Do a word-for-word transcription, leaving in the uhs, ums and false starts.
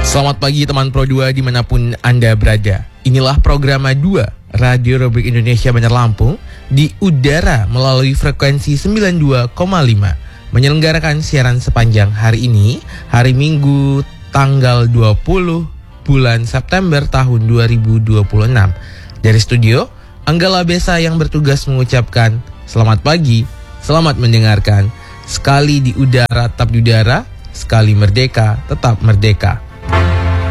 Selamat pagi teman Pro dua dimanapun Anda berada. Inilah program dua Radio Republik Indonesia Bandar Lampung di udara melalui frekuensi sembilan puluh dua koma lima. Menyelenggarakan siaran sepanjang hari ini, hari Minggu tanggal dua puluh bulan September tahun dua ribu dua puluh enam. Dari studio, Anggala Besa yang bertugas mengucapkan selamat pagi, selamat mendengarkan. Sekali di udara tetap di udara, sekali merdeka tetap merdeka.